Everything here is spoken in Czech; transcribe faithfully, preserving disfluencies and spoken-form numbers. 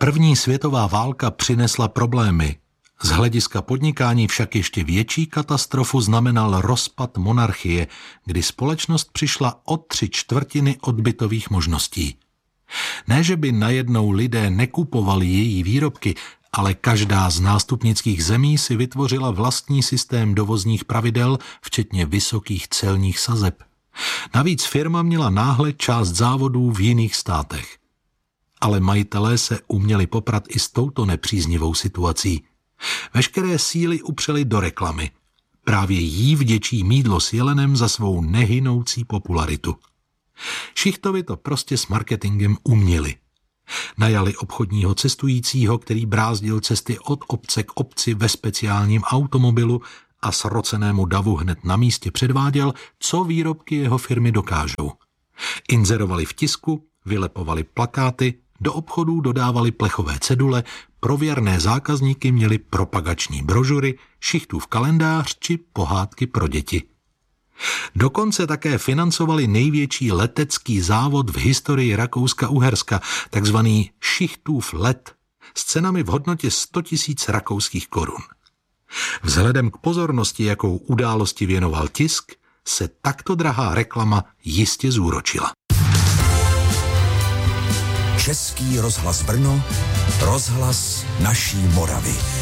První světová válka přinesla problémy. Z hlediska podnikání však ještě větší katastrofu znamenal rozpad monarchie, kdy společnost přišla o tři čtvrtiny odbytových možností. Ne, že by najednou lidé nekupovali její výrobky, ale každá z nástupnických zemí si vytvořila vlastní systém dovozních pravidel, včetně vysokých celních sazeb. Navíc firma měla náhle část závodů v jiných státech. Ale majitelé se uměli poprat i s touto nepříznivou situací. Veškeré síly upřeli do reklamy. Právě jí vděčí mýdlo s jelenem za svou nehynoucí popularitu. Šichtovi to prostě s marketingem uměli. Najali obchodního cestujícího, který brázdil cesty od obce k obci ve speciálním automobilu a srocenému davu hned na místě předváděl, co výrobky jeho firmy dokážou. Inzerovali v tisku, vylepovali plakáty, do obchodů dodávali plechové cedule, pro věrné zákazníky měli propagační brožury, Šichtův kalendář či pohádky pro děti. Dokonce také financovali největší letecký závod v historii Rakouska-Uherska, takzvaný Šichtův let, s cenami v hodnotě sto tisíc rakouských korun. Vzhledem k pozornosti, jakou události věnoval tisk, se takto drahá reklama jistě zúročila. Český rozhlas Brno, rozhlas naší Moravy.